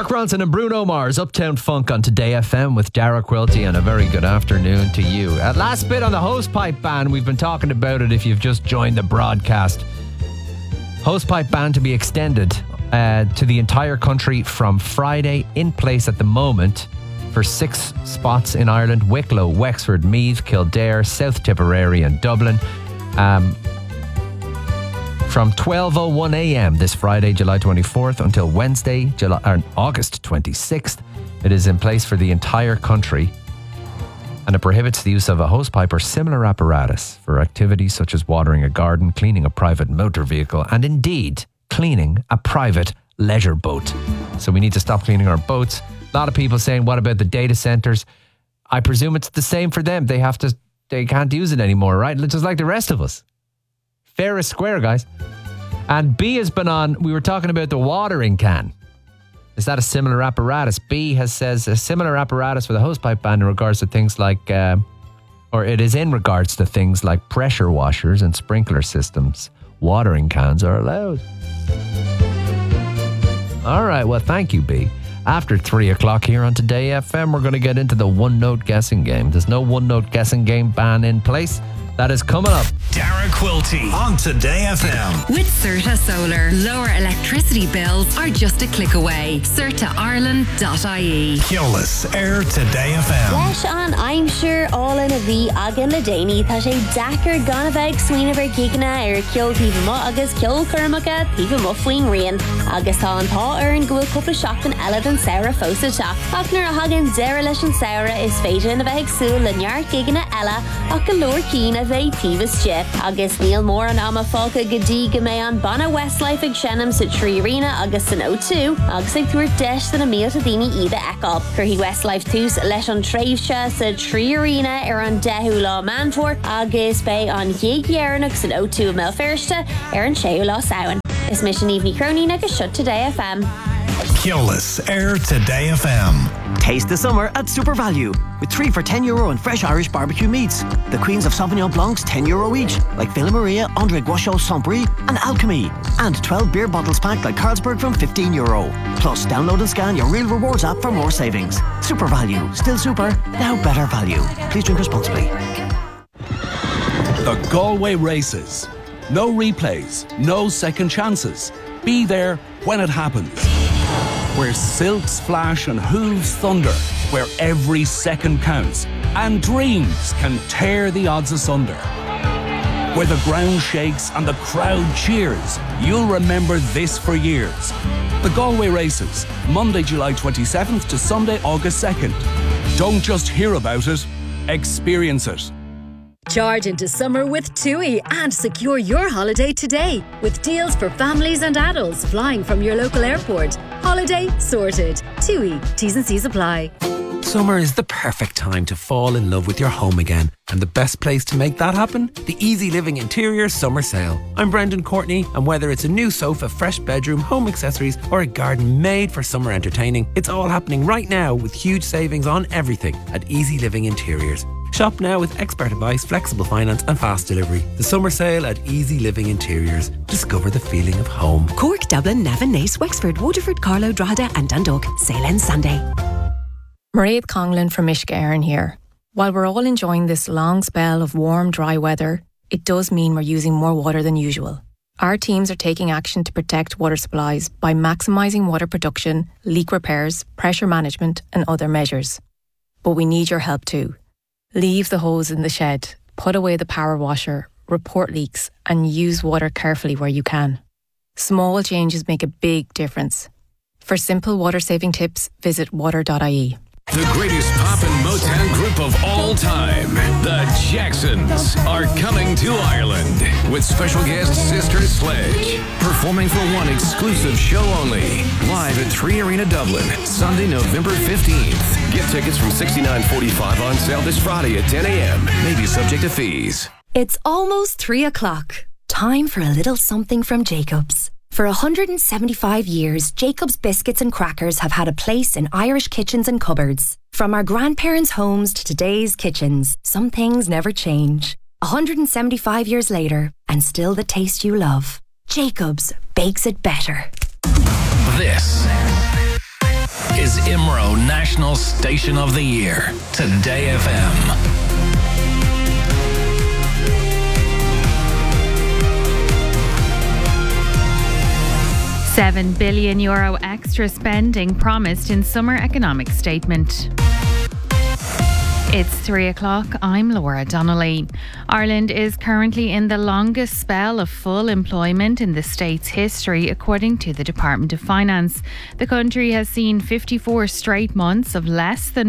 Mark Ronson and Bruno Mars, Uptown Funk on Today FM with Dara Quilty, and a very good afternoon to you. Last bit on the hosepipe ban. We've been talking about it if you've just joined the broadcast. Hosepipe ban to be extended to the entire country from Friday, in place at the moment for 6 spots in Ireland: Wicklow, Wexford, Meath, Kildare, South Tipperary and Dublin. From 12:01am this Friday, July 24th, until Wednesday, August 26th. It is in place for the entire country, and it prohibits the use of a hosepipe or similar apparatus for activities such as watering a garden, cleaning a private motor vehicle, and indeed cleaning a private leisure boat. So we need to stop cleaning our boats. A lot of people saying, what about the data centres? I presume it's the same for them. They can't use it anymore, right? Just like the rest of us. Fair is square, guys. And B has been on. We were talking about the watering can. Is that a similar apparatus? B says a similar apparatus for the hosepipe ban in regards to things like, or it is in regards to things like pressure washers and sprinkler systems. Watering cans are allowed. All right, well, thank you, B. After 3 o'clock here on Today FM, we're going to get into the one-note guessing game. There's no one-note guessing game ban in place. That is coming up. Dara Quilty on Today FM. With Certa Solar, lower electricity bills are just a click away. CertaIreland.ie. Keolis Air Today FM. Leis an aimsir all in a bhí agan le déine tá sé dachar gan bheith swinine ver gigna ceol tífa mo agus ceol curmacha tífa mo faoin rian. Agus tá an tá an gohfuil cúpla seachtain eile an saoire fósa teach. Ach nuair a hagan deire leis an saoire is féidir na bheith agsúil le neart gigna eile ach go leor cína bheith tífas chip. Agus níl mór an ama fáca godí go mé an bana Westlife ag senam sa Trí Arena agus san O2 agus ag tuair deis na míl a daoine iad eáil. Curthaí Westlife tús leis an tréimhse sa Trí Arena ar an 10 lá Mantor agus bé an dhéaghearnach san O2 mé firste ar an 6 lá Samhain. Is mission Evening Crony agus shut Today FM. Keolis Air Today FM. Taste the summer at Super Value with 3 for €10 on fresh Irish barbecue meats. The Queens of Sauvignon Blancs €10 each, like Villa Maria, André Guachot, Saint-Brie and Alchemy. And 12 beer bottles packed like Carlsberg from €15. Plus, download and scan your Real Rewards app for more savings. Super Value. Still super, now better value. Please drink responsibly. The Galway Races. No replays, no second chances. Be there when it happens. Where silks flash and hooves thunder, where every second counts and dreams can tear the odds asunder. Where the ground shakes and the crowd cheers, you'll remember this for years. The Galway Races, Monday, July 27th to Sunday, August 2nd. Don't just hear about it, experience it. Charge into summer with TUI and secure your holiday today with deals for families and adults flying from your local airport. Holiday sorted. TUI. T's and C's apply. Summer is the perfect time to fall in love with your home again. And the best place to make that happen? The Easy Living Interiors Summer Sale. I'm Brendan Courtney, and whether it's a new sofa, fresh bedroom, home accessories, or a garden made for summer entertaining, it's all happening right now with huge savings on everything at Easy Living Interiors. Shop now with expert advice, flexible finance and fast delivery. The summer sale at Easy Living Interiors. Discover the feeling of home. Cork, Dublin, Navan, Naas, Wexford, Waterford, Carlow, Drogheda and Dundalk. Sale ends Sunday. Mairead Conlon from Uisce here. While we're all enjoying this long spell of warm, dry weather, it does mean we're using more water than usual. Our teams are taking action to protect water supplies by maximising water production, leak repairs, pressure management and other measures. But we need your help too. Leave the hose in the shed, put away the power washer, report leaks and use water carefully where you can. Small changes make a big difference. For simple water-saving tips, visit water.ie. The greatest pop and Motown group of all time, the Jacksons, are coming to Ireland with special guest Sister Sledge, performing for one exclusive show only, live at Trí Arena Dublin, Sunday, November 15th. Get tickets from $69.45 on sale this Friday at 10 a.m. May be subject to fees. It's almost 3 o'clock. Time for a little something from Jacobs. For 175 years, Jacob's biscuits and crackers have had a place in Irish kitchens and cupboards. From our grandparents' homes to today's kitchens, some things never change. 175 years later, and still the taste you love. Jacob's bakes it better. This International Station of the Year. Today FM. €7 billion extra spending promised in summer economic statement. It's 3 o'clock. I'm Laura Donnelly. Ireland is currently in the longest spell of full employment in the state's history, according to the Department of Finance. The country has seen 54 straight months of less than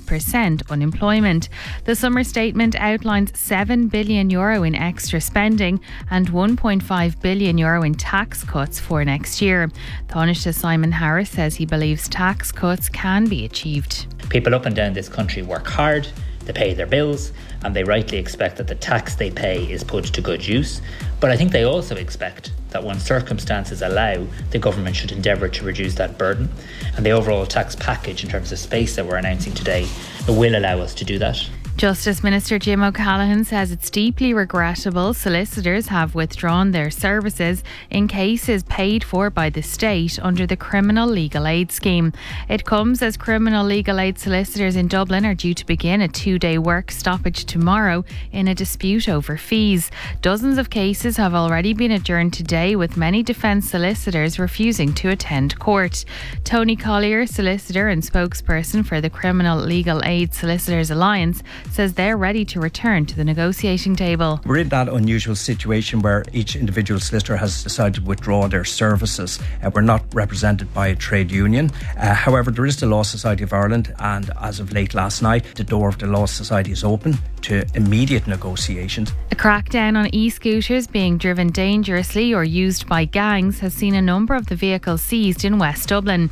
5% unemployment. The summer statement outlines €7 billion in extra spending and €1.5 billion in tax cuts for next year. Taoiseach Simon Harris says he believes tax cuts can be achieved. People up and down this country work hard, they pay their bills, and they rightly expect that the tax they pay is put to good use. But I think they also expect that when circumstances allow, the government should endeavour to reduce that burden. And the overall tax package in terms of space that we're announcing today will allow us to do that. Justice Minister Jim O'Callaghan says it's deeply regrettable solicitors have withdrawn their services in cases paid for by the state under the Criminal Legal Aid Scheme. It comes as criminal legal aid solicitors in Dublin are due to begin a 2-day work stoppage tomorrow in a dispute over fees. Dozens of cases have already been adjourned today, with many defence solicitors refusing to attend court. Tony Collier, solicitor and spokesperson for the Criminal Legal Aid Solicitors Alliance, says they're ready to return to the negotiating table. We're in that unusual situation where each individual solicitor has decided to withdraw their services. We're not represented by a trade union. However, there is the Law Society of Ireland, and as of late last night, the door of the Law Society is open to immediate negotiations. A crackdown on e-scooters being driven dangerously or used by gangs has seen a number of the vehicles seized in West Dublin.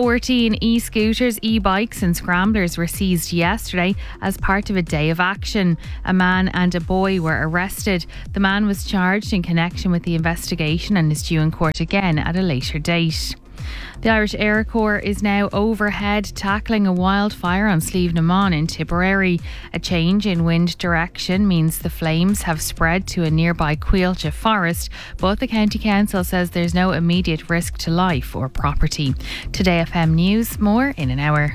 14 e-scooters, e-bikes and scramblers were seized yesterday as part of a day of action. A man and a boy were arrested. The man was charged in connection with the investigation and is due in court again at a later date. The Irish Air Corps is now overhead tackling a wildfire on Slieve na Mon in Tipperary. A change in wind direction means the flames have spread to a nearby Cuilcha forest, but the County Council says there's no immediate risk to life or property. Today FM News, more in an hour.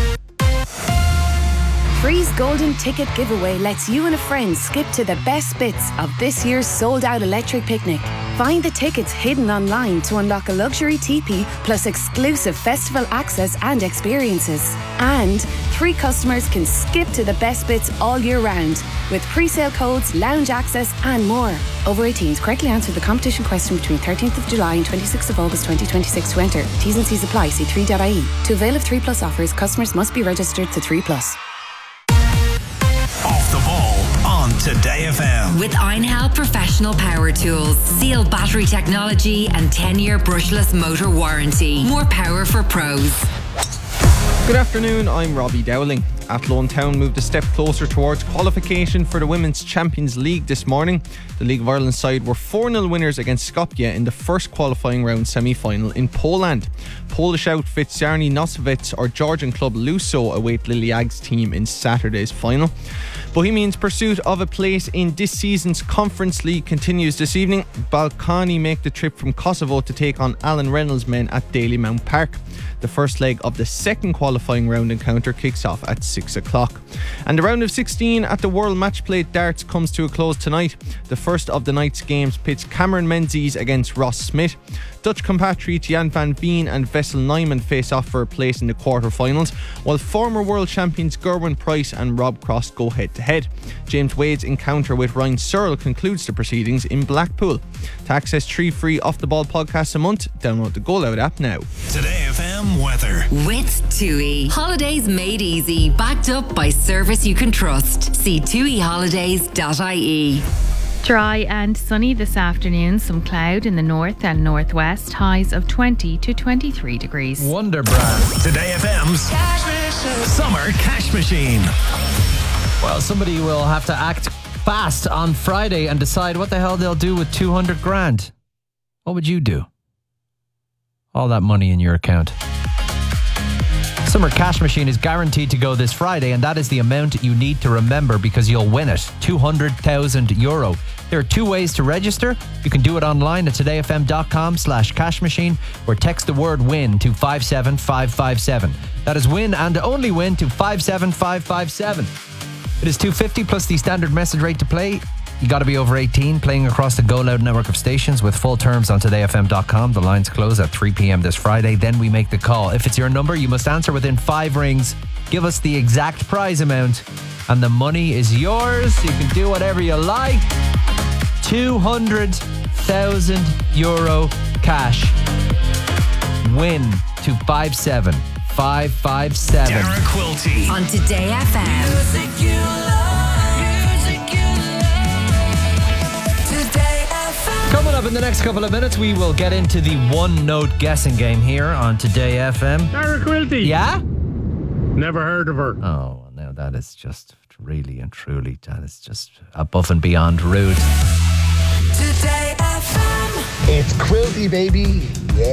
Free's Golden Ticket Giveaway lets you and a friend skip to the best bits of this year's sold-out electric picnic. Find the tickets hidden online to unlock a luxury teepee plus exclusive festival access and experiences. And 3 customers can skip to the best bits all year round with pre-sale codes, lounge access and more. Over 18s, correctly answer the competition question between 13th of July and 26th of August 2026 to enter. T's and C's apply. See 3.ie. To avail of 3 Plus offers, customers must be registered to 3 Plus. Off the ball on Today FM. With Einhell Professional Power Tools, Seal battery technology and 10-year brushless motor warranty. More power for pros. Good afternoon, I'm Robbie Dowling. Athlone Town moved a step closer towards qualification for the Women's Champions League this morning. The League of Ireland side were 4-0 winners against Skopje in the first qualifying round semi-final in Poland. Polish outfits Jarny Nosovec or Georgian club Luso await Lily Ag's team in Saturday's final. Bohemians' pursuit of a place in this season's Conference League continues this evening. Balkany make the trip from Kosovo to take on Alan Reynolds' men at Dalymount Park. The first leg of the second qualifying round encounter kicks off at 6 o'clock. And the round of 16 at the World Match Play Darts comes to a close tonight. The first of the night's games pits Cameron Menzies against Ross Smith. Dutch compatriots Jan van Veen and Wessel Nijman face off for a place in the quarter-finals, while former world champions Gerwyn Price and Rob Cross go head-to-head. James Wade's encounter with Ryan Searle concludes the proceedings in Blackpool. To access 3 free off-the-ball podcasts a month, download the Goal Out app now. Today FM weather. With TUI. Holidays made easy, backed up by service you can trust. See tuiholidays.ie. Dry and sunny this afternoon. Some cloud in the north and northwest. Highs of 20 to 23 degrees. Wonder Brand. Today FM's Summer Cash Machine. Well, somebody will have to act fast on Friday and decide what the hell they'll do with 200 grand. What would you do? All that money in your account. Summer Cash Machine is guaranteed to go this Friday, and that is the amount you need to remember because you'll win it. €200,000. There are 2 ways to register. You can do it online at todayfm.com/cash machine or text the word WIN to 57557. That is WIN and only WIN to 57557. It is $2.50 plus the standard message rate to play. You got to be over 18, playing across the Go Loud network of stations with full terms on todayfm.com. The lines close at 3 p.m. this Friday. Then we make the call. If it's your number, you must answer within 5 rings. Give us the exact prize amount and the money is yours. You can do whatever you like. €200,000 cash. Win to 57557. Dara Quilty on Today FM. Music you love. Coming up in the next couple of minutes, we will get into the one-note guessing game here on Today FM. Dara Quilty. Yeah? Never heard of her. Oh, now that is just really and truly, that is just above and beyond rude. Today FM. It's Quilty, baby. Yeah.